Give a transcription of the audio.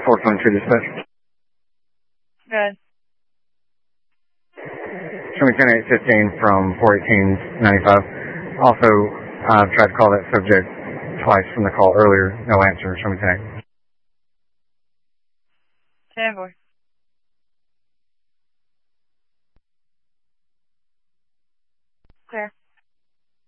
422 dispatch. Good. Show me 10815 from 41895. Also, tried to call that subject twice from the call earlier. No answer. Show me 10. 10-4.